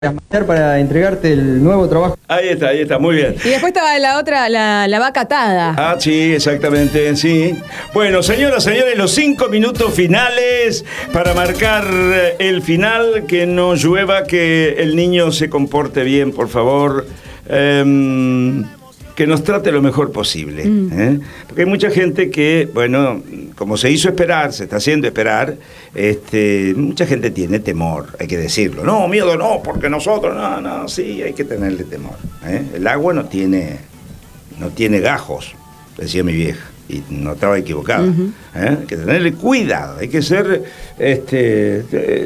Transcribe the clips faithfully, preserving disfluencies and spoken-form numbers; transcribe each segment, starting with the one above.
Para entregarte el nuevo trabajo. Ahí está, ahí está, muy bien. Y después estaba la otra, la, la vaca atada. Ah, sí, exactamente, sí. Bueno, señoras, señores, los cinco minutos finales para marcar el final, que no llueva, que el niño se comporte bien, por favor. Eh, que nos trate lo mejor posible. Mm. ¿eh? Porque hay mucha gente que, bueno, como se hizo esperar, se está haciendo esperar, este, mucha gente tiene temor, hay que decirlo. No, miedo no, porque nosotros, no, no, sí, hay que tenerle temor. ¿eh? El agua no tiene, no tiene gajos, decía mi vieja, y no estaba equivocada. Uh-huh. ¿eh? Hay que tenerle cuidado, hay que ser, este,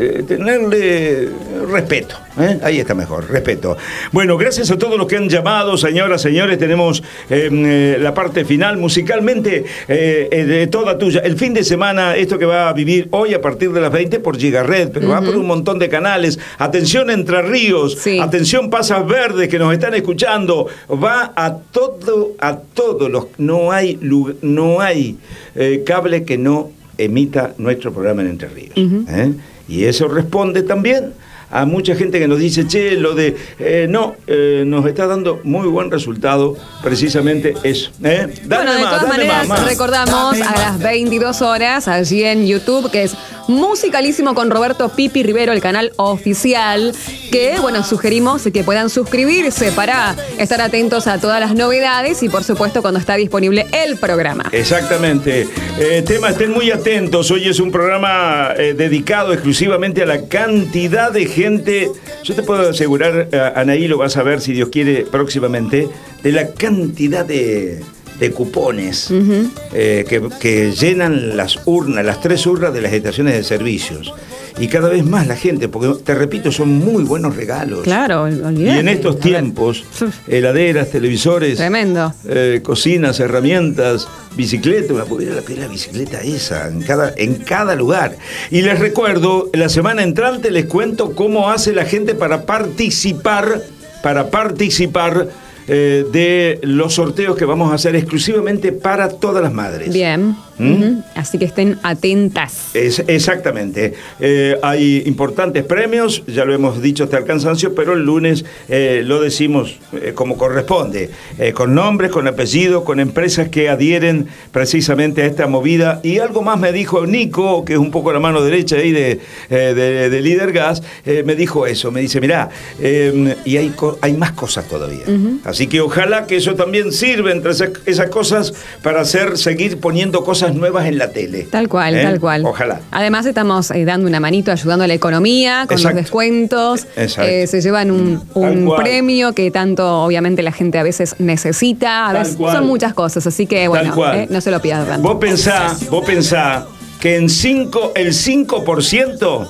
tenerle respeto. ¿Eh? Ahí está mejor, respeto. Bueno, gracias a todos los que han llamado, señoras, señores. Tenemos eh, eh, la parte final musicalmente eh, eh, de toda tuya. El fin de semana, esto que va a vivir hoy a partir de las veinte por Gigaret, pero uh-huh. va por un montón de canales. Atención Entre Ríos, sí. Atención Pasas Verdes que nos están escuchando. Va a todo, a todos los. No hay, no hay eh, cable que no emita nuestro programa en Entre Ríos. Uh-huh. ¿eh? Y eso responde también a mucha gente que nos dice, che, lo de, eh, no, eh, nos está dando muy buen resultado, precisamente eso. ¿eh? Bueno, de más, todas maneras, más, más. recordamos a las veintidós horas, allí en YouTube, que es Musicalísimo con Roberto Pipi Rivero, el canal oficial, que, bueno, sugerimos que puedan suscribirse para estar atentos a todas las novedades y, por supuesto, cuando está disponible el programa. Exactamente. Eh, tema, estén muy atentos. Hoy es un programa eh, dedicado exclusivamente a la cantidad de gente. Yo te puedo asegurar, Anaí, lo vas a ver, si Dios quiere, próximamente, de la cantidad de... de cupones uh-huh. eh, que, que llenan las urnas, las tres urnas de las estaciones de servicios. Y cada vez más la gente, porque te repito, son muy buenos regalos. Claro, olvidate. Y en estos tiempos, heladeras, televisores, tremendo, eh, cocinas, herramientas, bicicleta, una pudiera la, la bicicleta esa, en cada, en cada lugar. Y les recuerdo, la semana entrante les cuento cómo hace la gente para participar, para participar Eh, de los sorteos que vamos a hacer exclusivamente para todas las madres. Bien. ¿Mm? Uh-huh. Así que estén atentas. Es, exactamente. Eh, hay importantes premios, ya lo hemos dicho hasta el cansancio, pero el lunes eh, lo decimos eh, como corresponde, eh, con nombres, con apellidos, con empresas que adhieren precisamente a esta movida. Y algo más me dijo Nico, que es un poco la mano derecha ahí de, eh, de, de Líder Gas, eh, me dijo eso, me dice, mirá, eh, y hay, co- hay más cosas todavía. Uh-huh. Así que ojalá que eso también sirva entre esas, esas cosas para hacer, seguir poniendo cosas nuevas en la tele. Tal cual, ¿eh? tal cual. Ojalá. Además estamos eh, dando una manito, ayudando a la economía, con Exacto. los descuentos. Eh, se llevan un, un premio que tanto obviamente la gente a veces necesita. A veces son muchas cosas, así que bueno, eh, no se lo pierdan. Vos pensá, vos pensá que en cinco, el cinco por ciento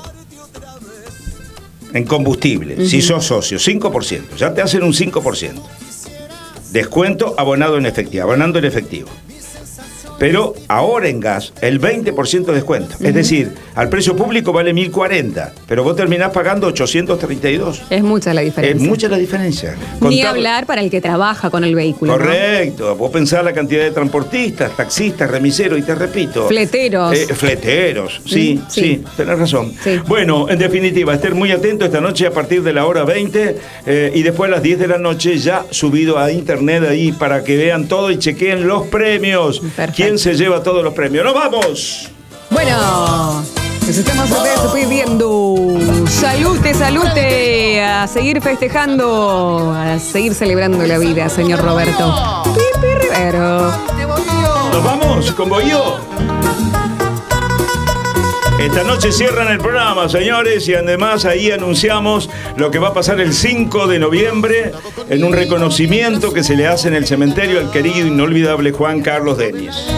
en combustible, uh-huh. si sos socio, cinco por ciento, ya te hacen un cinco por ciento. Descuento abonado en efectivo, abonando en efectivo. Pero ahora en gas, el veinte por ciento de descuento. Uh-huh. Es decir, al precio público vale mil cuarenta, pero vos terminás pagando ochocientos treinta y dos. Es mucha la diferencia. Es mucha la diferencia. Ni Contab- hablar para el que trabaja con el vehículo. Correcto. ¿no? Vos pensás la cantidad de transportistas, taxistas, remiseros, y te repito. Fleteros. Eh, fleteros, sí, mm, sí, sí, tenés razón. Sí. Bueno, en definitiva, estén muy atentos esta noche a partir de la hora veinte eh, y después a las diez de la noche ya subido a internet ahí para que vean todo y chequeen los premios. Perfecto. ¿Quién se lleva todos los premios? ¡Nos vamos! Bueno, nos estamos despidiendo. Salute, salute. A seguir festejando, a seguir celebrando la vida, señor Roberto Pipi Rivero. ¡Nos vamos con Bohío! Esta noche cierran el programa, señores, y además ahí anunciamos lo que va a pasar el cinco de noviembre en un reconocimiento que se le hace en el cementerio al querido inolvidable Juan Carlos Denis.